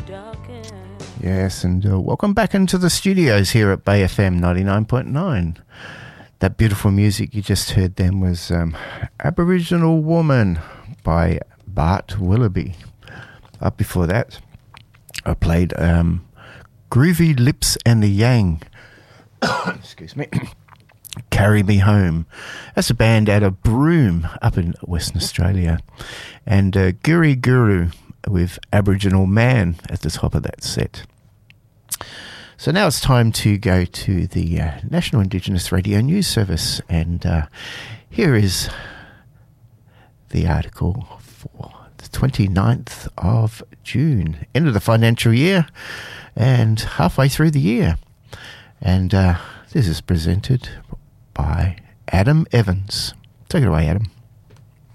Yes, and welcome back into the studios here at Bay FM 99.9. That beautiful music you just heard then was Aboriginal Woman by Bart Willoughby. Up before that, I played Groovy Lips and the Yang. Excuse me. Carry Me Home. That's a band out of Broome up in Western Australia. And Guri Guru with Aboriginal Man at the top of that set. So now it's time to go to the National Indigenous Radio News Service, and here is the article for the 29th of June, end of the financial year and halfway through the year. And this is presented by Adam Evans. Take it away, Adam.